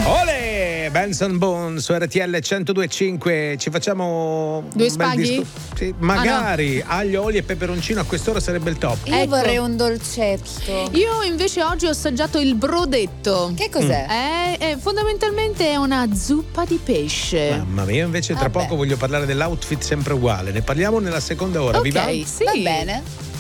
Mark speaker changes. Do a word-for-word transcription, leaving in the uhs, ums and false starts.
Speaker 1: Ole, Benson Boone su R T L centodue e cinque. Ci facciamo
Speaker 2: due
Speaker 1: un bel
Speaker 2: spaghi?
Speaker 1: disco- sì, magari ah, no. aglio, olio e peperoncino a quest'ora sarebbe il top.
Speaker 3: Io
Speaker 2: Ecco.
Speaker 3: vorrei un dolcetto.
Speaker 2: Io invece oggi ho assaggiato il brodetto.
Speaker 3: Che cos'è?
Speaker 2: È, è fondamentalmente è una zuppa di pesce.
Speaker 1: Mamma mia, invece tra
Speaker 3: Vabbè.
Speaker 1: poco voglio parlare dell'outfit sempre uguale. Ne parliamo nella seconda ora. Vi va?
Speaker 2: Ok, sì.
Speaker 3: Va bene.